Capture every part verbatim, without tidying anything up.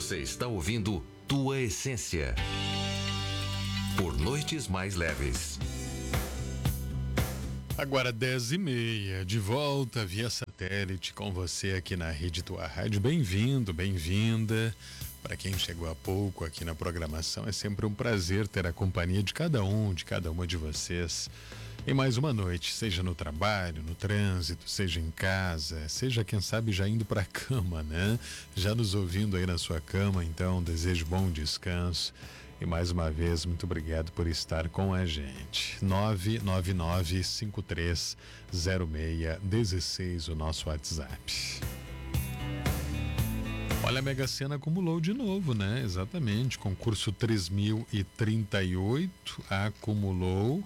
Você está ouvindo Tua Essência. Por noites mais leves. Agora dez e meia, de volta via satélite com você aqui na Rede Tua Rádio. Bem-vindo, bem-vinda. Para quem chegou há pouco aqui na programação, é sempre um prazer ter a companhia de cada um, de cada uma de vocês. Em mais uma noite, seja no trabalho, no trânsito, seja em casa, seja quem sabe já indo para a cama, né? Já nos ouvindo aí na sua cama, então desejo bom descanso. E mais uma vez, muito obrigado por estar com a gente. nove nove nove, cinco três zero seis um seis, o nosso WhatsApp. Olha, a Mega Sena acumulou de novo, né? Exatamente, concurso três mil e trinta e oito acumulou.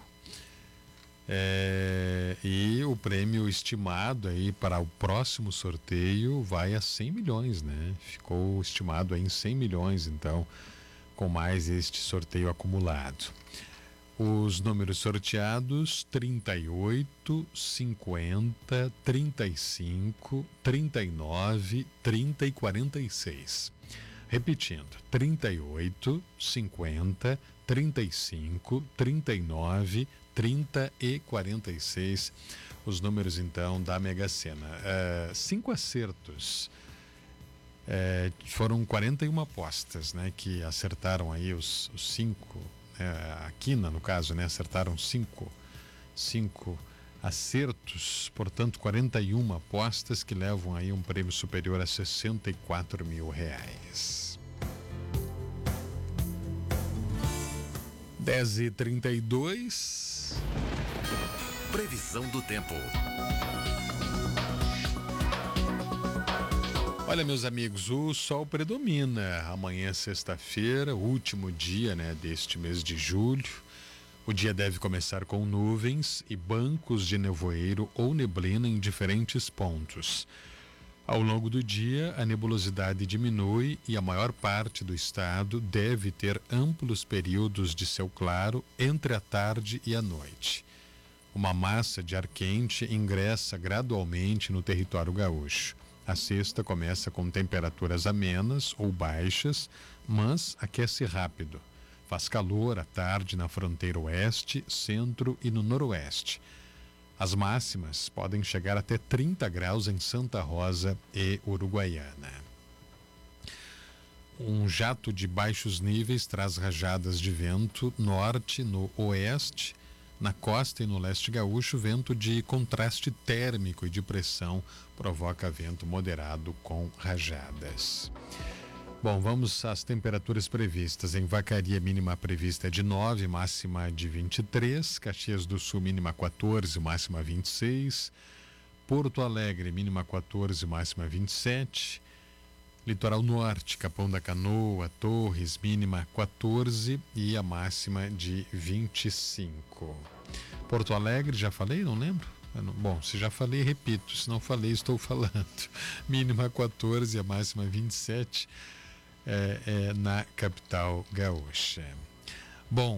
É, e o prêmio estimado aí para o próximo sorteio vai a cem milhões, né? Ficou estimado aí em cem milhões, então, com mais este sorteio acumulado. Os números sorteados: trinta e oito, cinquenta, trinta e cinco, trinta e nove, trinta e quarenta e seis. Repetindo: trinta e oito, cinquenta, trinta e cinco, trinta e nove, trinta e quarenta e seis. Os números então da Mega Sena. Uh, cinco acertos. É, foram quarenta e uma apostas, né, que acertaram aí os, os cinco, é, a quina no caso, né, acertaram cinco, cinco acertos, portanto quarenta e uma apostas que levam aí um prêmio superior a sessenta e quatro mil reais. dez e trinta e dois. Previsão do tempo. Olha, meus amigos, o sol predomina. Amanhã, sexta-feira, último dia, né, deste mês de julho. O dia deve começar com nuvens e bancos de nevoeiro ou neblina em diferentes pontos. Ao longo do dia, a nebulosidade diminui e a maior parte do estado deve ter amplos períodos de céu claro entre a tarde e a noite. Uma massa de ar quente ingressa gradualmente no território gaúcho. A sexta começa com temperaturas amenas ou baixas, mas aquece rápido. Faz calor à tarde na fronteira oeste, centro e no noroeste. As máximas podem chegar até trinta graus em Santa Rosa e Uruguaiana. Um jato de baixos níveis traz rajadas de vento norte no oeste. Na costa e no leste gaúcho, vento de contraste térmico e de pressão provoca vento moderado com rajadas. Bom, vamos às temperaturas previstas. Em Vacaria, mínima prevista é de nove, máxima de vinte e três. Caxias do Sul, mínima quatorze, máxima vinte e seis. Porto Alegre, mínima quatorze, máxima vinte e sete. Litoral Norte, Capão da Canoa, Torres, mínima quatorze e a máxima de vinte e cinco. Porto Alegre, já falei? Não lembro? Bom, se já falei, repito. Se não falei, estou falando. Mínima quatorze e a máxima vinte e sete é, é, na capital gaúcha. Bom,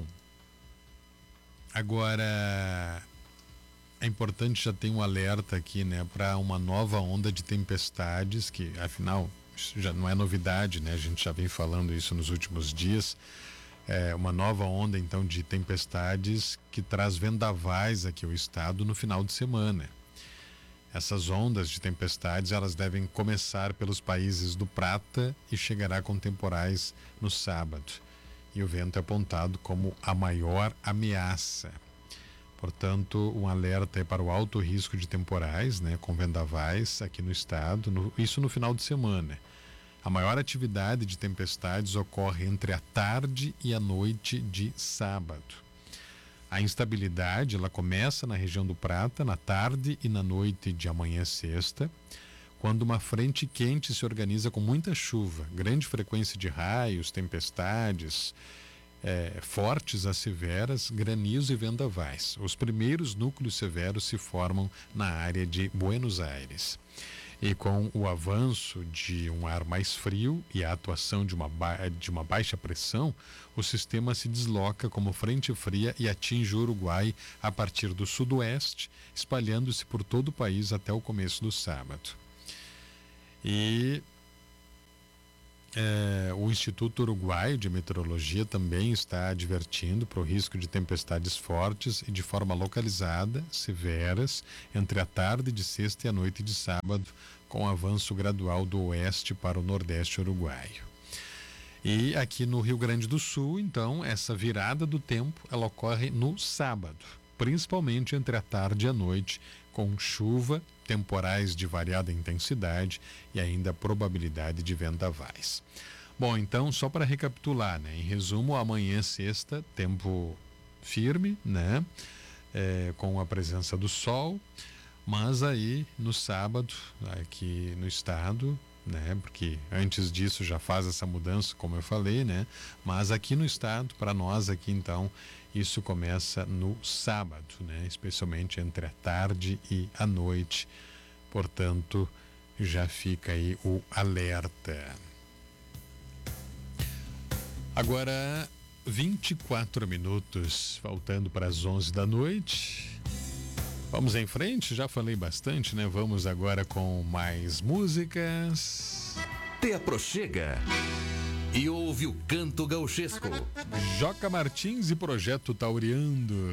agora é importante, já tem um alerta aqui, né, para uma nova onda de tempestades, que afinal isso já não é novidade, né? A gente já vem falando isso nos últimos dias. É uma nova onda, então, de tempestades que traz vendavais aqui ao estado no final de semana. Essas ondas de tempestades, elas devem começar pelos países do Prata e chegará com temporais no sábado. E o vento é apontado como a maior ameaça. Portanto, um alerta é para o alto risco de temporais, né, com vendavais aqui no estado, no, isso no final de semana. A maior atividade de tempestades ocorre entre a tarde e a noite de sábado. A instabilidade, ela começa na região do Prata, na tarde e na noite de amanhã sexta, quando uma frente quente se organiza com muita chuva, grande frequência de raios, tempestades, É, fortes a severas, granizo e vendavais. Os primeiros núcleos severos se formam na área de Buenos Aires. E com o avanço de um ar mais frio e a atuação de uma, ba- de uma baixa pressão, o sistema se desloca como frente fria e atinge o Uruguai a partir do sudoeste, espalhando-se por todo o país até o começo do sábado. E É, o Instituto Uruguaio de Meteorologia também está advertindo para o risco de tempestades fortes e de forma localizada, severas, entre a tarde de sexta e a noite de sábado, com avanço gradual do oeste para o nordeste uruguaio. E aqui no Rio Grande do Sul, então, essa virada do tempo, ela ocorre no sábado, principalmente entre a tarde e a noite, com chuva, temporais de variada intensidade e ainda a probabilidade de vendavais. Bom, então, só para recapitular, né? Em resumo, amanhã, sexta, tempo firme, né? É, com a presença do sol, mas aí no sábado, aqui no estado, né? Porque antes disso já faz essa mudança, como eu falei, né? Mas aqui no estado, para nós aqui então, isso começa no sábado, né? Especialmente entre a tarde e a noite. Portanto, já fica aí o alerta. Agora, vinte e quatro minutos, faltando para as onze da noite. Vamos em frente, já falei bastante, né? Vamos agora com mais músicas. Te aproxega e ouve o canto gauchesco. Joca Martins e Projeto Tauriando.